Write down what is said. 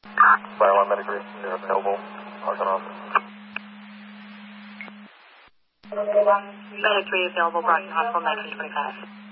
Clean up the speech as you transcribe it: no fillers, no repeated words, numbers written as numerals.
Fire 1 Medic 3, you're available. Parking office. Medic 3 available, Brockton Hospital, 1925.